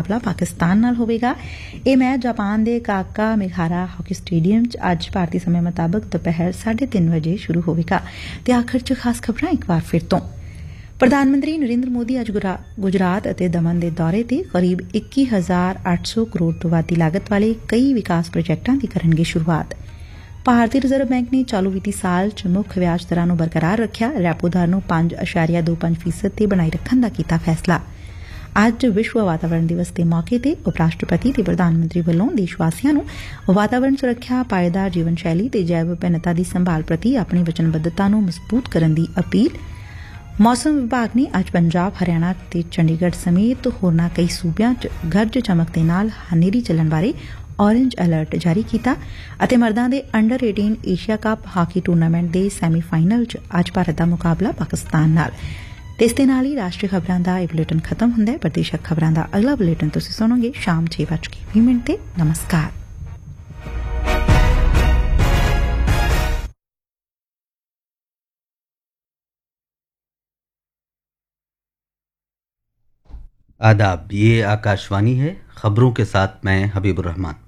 ਮੁਕਾਬਲਾ ਪਾਕਿਸਤਾਨ ਨਾਲ ਹੋਵੇਗਾ। ਇਹ ਮੈਚ ਜਾਪਾਨ ਦੇ ਕਾਕਾ ਮਿਹਾਰਾ ਹਾਕੀ ਸਟੇਡੀਅਮ 'ਚ ਅੱਜ ਭਾਰਤੀ ਸਮੇਂ ਮੁਤਾਬਕ ਦੁਪਹਿਰ 3:30 ਵਜੇ ਸ਼ੁਰੂ ਹੋਵੇਗਾ। ਤੇ ਆਖਰ 'ਚ ਖਾਸ ਖਬਰਾਂ ਇੱਕ ਵਾਰ ਫਿਰ ਤੋਂ। ਪ੍ਰਧਾਨ ਮੰਤਰੀ ਨਰਿੰਦਰ ਮੋਦੀ ਅੱਜ ਗੁਜਰਾਤ ਅਤੇ ਦਮਨ ਦੇ ਦੌਰੇ ਤੇ ਕਰੀਬ 21,800 ਕਰੋੜ ਤੋਂ ਵੱਧ ਦੀ ਲਾਗਤ ਵਾਲੇ ਕਈ ਵਿਕਾਸ ਪ੍ਰੋਜੈਕਟਾਂ ਦੀ ਕਰਨਗੇ ਸ਼ੁਰੂਆਤ। ਭਾਰਤੀ ਰਿਜ਼ਰਵ ਬੈਂਕ ਨੇ ਚਾਲੂ ਵਿੱਤੀ ਸਾਲ 'ਚ ਮੁੱਖ ਵਿਆਜ ਦਰਾਂ ਨੂੰ ਬਰਕਰਾਰ ਰੱਖਿਆ। ਰੈਪੋ ਦਰ ਨੂੰ 5.25% ਤੇ ਬਣਾਈ ਰੱਖਣ ਦਾ ਕੀਤਾ ਫੈਸਲਾ। ਅੱਜ ਵਿਸ਼ਵ ਵਾਤਾਵਰਣ ਦਿਵਸ ਦੇ ਮੌਕੇ ਤੇ ਉਪ ਰਾਸ਼ਟਰਪਤੀ ਤੇ ਪ੍ਰਧਾਨ ਮੰਤਰੀ ਵੱਲੋਂ ਦੇਸ਼ ਵਾਸੀਆਂ ਨੂੰ ਵਾਤਾਵਰਣ ਸੁਰੱਖਿਆ, ਪਾਏਦਾਰ ਜੀਵਨ ਸ਼ੈਲੀ ਤੇ ਜੈਵ ਵਿਭਿੰਨਤਾ ਦੀ ਸੰਭਾਲ ਪ੍ਰਤੀ ਆਪਣੀ ਵਚਨਬੱਧਤਾ ਨੂੰ ਮਜ਼ਬੂਤ ਕਰਨ ਦੀ ਅਪੀਲ। ਮੌਸਮ ਵਿਭਾਗ ਨੇ ਅੱਜ ਪੰਜਾਬ, ਹਰਿਆਣਾ ਤੇ ਚੰਡੀਗੜ੍ਹ ਸਮੇਤ ਹੋਰਨਾਂ ਕਈ ਸੂਬਿਆਂ 'ਚ ਗਰਜ ਚਮਕ ਦੇ ਨਾਲ ਹਨੇਰੀ ਚੱਲਣ ਬਾਰੇ ਔਰੇਂਜ ਅਲਰਟ ਜਾਰੀ ਕੀਤਾ। ਅਤੇ ਮਰਦਾਂ ਦੇ under 18 Asia cup hockey tournament ਦੇ ਸੈਮੀ ਫਾਈਨਲ 'ਚ ਅੱਜ ਭਾਰਤ ਦਾ ਮੁਕਾਬਲਾ ਪਾਕਿਸਤਾਨ ਨਾਲ। ਤੇ ਇਸ ਦੇ ਨਾਲ ਹੀ ਰਾਸ਼ਟਰੀ ਖਬਰਾਂ ਦਾ ਇਹ ਬੁਲੇਟਿਨ ਖਤਮ ਹੁੰਦਾ ਹੈ। ਪ੍ਰਦੇਸ਼ਕ ਖਬਰਾਂ ਦਾ ਅਗਲਾ ਬੁਲੇਟਿਨ ਤੁਸੀਂ ਸੁਣੋਗੇ ਸ਼ਾਮ 6:20 ਤੇ। ਨਮਸਕਾਰ। आदाब, ये आकाशवाणी है। खबरों के साथ मैं हबीबुर रहमान।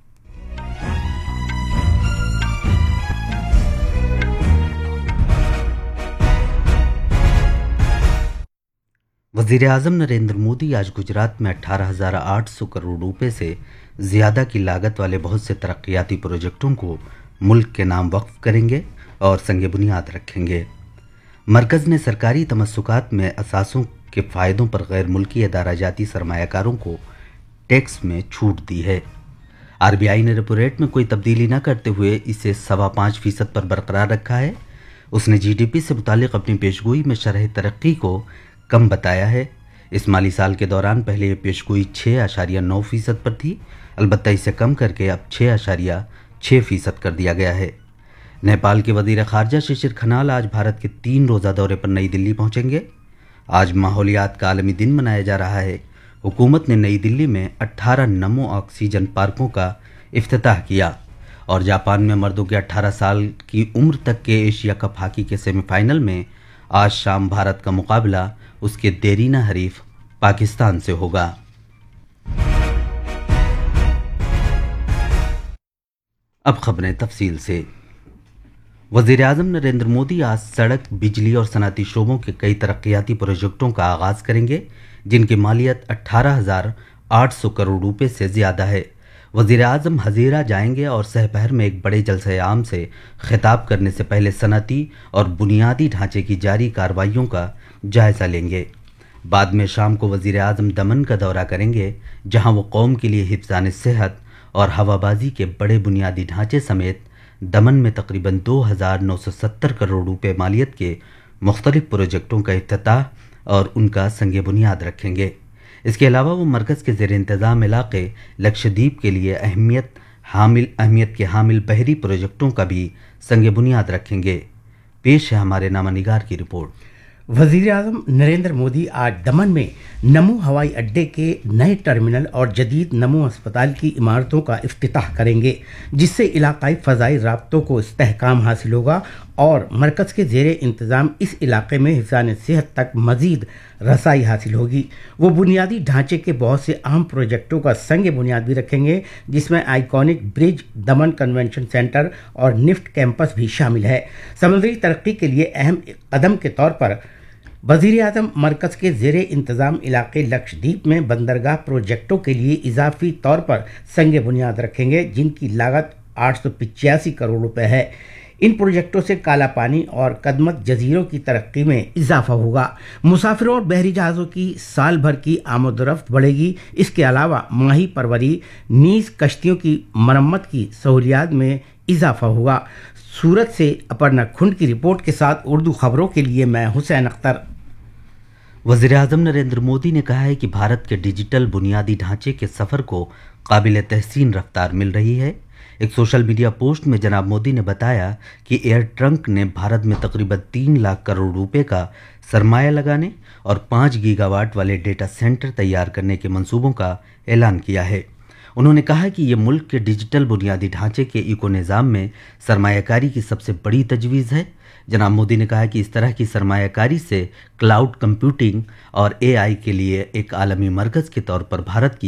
वज़ीर आज़म नरेंद्र मोदी आज गुजरात में 18,800 करोड़ रुपए से ज़्यादा की लागत वाले बहुत से तरक्याती प्रोजेक्टों को मुल्क के नाम वक्फ करेंगे और संग बुनियाद रखेंगे। मरकज़ ने सरकारी तमस्सुकात में असासों के फ़ायदों पर गैर मुल्की अदारा जाती सरमायाकारों को टैक्स में छूट दी है। आरबीआई ने रेपो रेट में कोई तब्दीली न करते हुए इसे 5.25% पर बरकरार रखा है। उसने जीडीपी से मुतालिक अपनी पेशगोई में शरह तरक्की को कम बताया है। इस माली साल के दौरान पहले ये पेशगोई 6.9% पर थी, अलबत्ता इसे कम करके अब 6.6% कर दिया गया है। नेपाल के वज़ीर ख़ारजा शिशिर खनाल आज भारत के 3 रोज़ा दौरे पर नई दिल्ली पहुंचेंगे। आज माहौलियात का आलमी दिन मनाया जा रहा है। हुकूमत ने नई दिल्ली में 18 नमो ऑक्सीजन पार्कों का इफ्तिताह किया और जापान में मर्दों के 18 साल की उम्र तक के एशिया कप हाकी के सेमीफाइनल में आज शाम भारत का मुकाबला उसके देरीना हरीफ पाकिस्तान से होगा। अब खबरें तफसील से। वज़ीर आज़म नरेंद्र मोदी आज सड़क, बिजली और सनअती शोबों के कई तरक्याती प्रोजेक्टों का आगाज़ करेंगे जिनकी मालियत 18,800 करोड़ रुपए से ज़्यादा है। वज़ीर आज़म हज़ीरा जाएंगे और सहपहर में एक बड़े जलसे आम से खिताब करने से पहले सनअती और बुनियादी ढांचे की जारी कार्रवाइयों का जायज़ा लेंगे। बाद में शाम को वज़ीर आज़म दमन का दौरा करेंगे जहां वो कौम के लिए हिफ़्ज़ान सेहत और हवाबाजी के बड़े बुनियादी ढांचे समेत दमन में तकरीबन 2,970 करोड़ रुपए मालियत के मुख्तलिफ प्रोजेक्टों का इफ्तिताह और उनका संग बुनियाद रखेंगे। इसके अलावा वो मरकज़ के ज़ेर इंतज़ाम इलाक़े लक्षद्वीप के लिए अहमियत के हामिल बहरी प्रोजेक्टों का भी संग बुनियाद रखेंगे। पेश है हमारे नामा निगार की रिपोर्ट। वज़ीर आज़म नरेंद्र मोदी आज दमन में नमो हवाई अड्डे के नए टर्मिनल और जदीद नमो अस्पताल की इमारतों का इफ्तिताह करेंगे जिससे इलाकाई फ़ज़ाई राब्तों को इस्तेहकाम हासिल होगा और मरकज़ के ज़ेरे इंतज़ाम इस इलाके में हिफ़्ज़ान सेहत तक मज़ीद रसाई हासिल होगी। वो बुनियादी ढांचे के बहुत से अहम प्रोजेक्टों का संग बुनियाद भी रखेंगे जिसमें आइकॉनिक ब्रिज, दमन कन्वेंशन सेंटर और निफ्ट कैंपस भी शामिल है। समुद्री तरक्की के लिए अहम कदम के तौर पर वज़ीर आज़म मरकज़ के ज़ेरे इंतज़ाम इलाके लक्षद्वीप में बंदरगाह प्रोजेक्टों के लिए इजाफी तौर पर संग बुनियाद रखेंगे जिनकी लागत 885 करोड़ रुपए है। इन प्रोजेक्टों से काला पानी और कदमत जजीरों की तरक्की में इजाफा होगा। मुसाफिरों और बहरी जहाज़ों की साल भर की आमदोरफ्त बढ़ेगी। इसके अलावा माही परवरी, नीज कश्तियों की मरम्मत की सहूलियात में इजाफा होगा। सूरत से अपर्णा खुंड की रिपोर्ट के साथ उर्दू खबरों के लिए मैं हुसैन अख्तर। वज़ीर आज़म नरेंद्र मोदी ने कहा है कि भारत के डिजिटल बुनियादी ढांचे के सफ़र को काबिल तहसीन रफ्तार मिल रही है। एक सोशल मीडिया पोस्ट में जनाब मोदी ने बताया कि एयर ट्रंक ने भारत में तकरीबन 3 लाख करोड़ रुपए का सरमाया लगाने और 5 गीगावाट वाले डेटा सेंटर तैयार करने के मंसूबों का ऐलान किया है। उन्होंने कहा कि ये मुल्क के डिजिटल बुनियादी ढांचे के इको निज़ाम में सरमायाकारी की सबसे बड़ी तजवीज़ है। जनाब मोदी ने कहा कि इस तरह की सरमायाकारी से क्लाउड कंप्यूटिंग और एआई के लिए एक आलमी मरकज़ के तौर पर भारत की